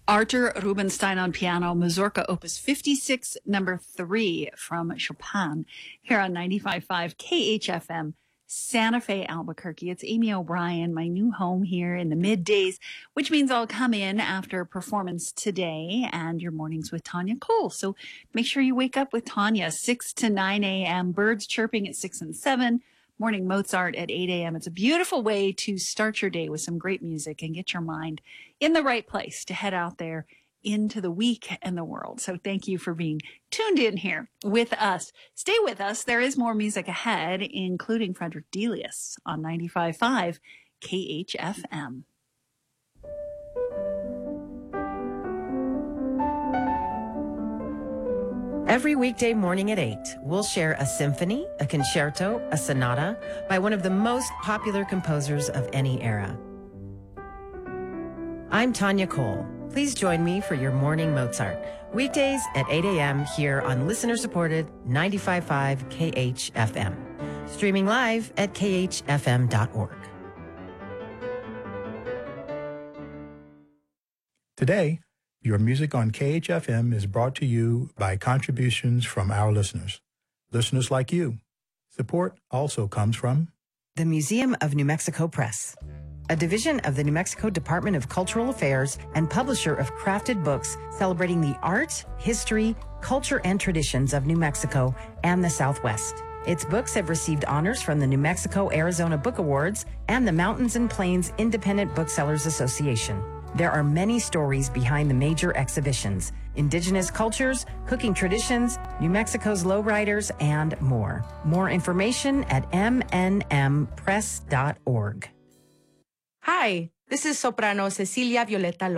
Artur Rubinstein on piano, Mazurka Opus 56, number 3 from Chopin, here on 95.5 KHFM, Santa Fe, Albuquerque. It's Amy O'Brien, my new home here in the middays, which means I'll come in after a performance today and your mornings with Tanya Cole. So make sure you wake up with Tanya, 6 to 9 a.m., birds chirping at 6 and 7, morning Mozart at 8 a.m. It's a beautiful way to start your day with some great music and get your mind in the right place to head out there into the week and the world. So thank you for being tuned in here with us. Stay with us. There is more music ahead, including Frederick Delius on 95.5 KHFM. Every weekday morning at 8, we'll share a symphony, a concerto, a sonata by one of the most popular composers of any era. I'm Tanya Cole. Please join me for your morning Mozart. Weekdays at 8 a.m. here on listener-supported 95.5 KHFM. Streaming live at khfm.org. Today, your music on KHFM is brought to you by contributions from our listeners. Listeners like you. Support also comes from the Museum of New Mexico Press, a division of the New Mexico Department of Cultural Affairs and publisher of crafted books celebrating the art, history, culture, and traditions of New Mexico and the Southwest. Its books have received honors from the New Mexico-Arizona Book Awards and the Mountains and Plains Independent Booksellers Association. There are many stories behind the major exhibitions: indigenous cultures, cooking traditions, New Mexico's lowriders, and more. More information at mnmpress.org. Hi, this is soprano Cecilia Violeta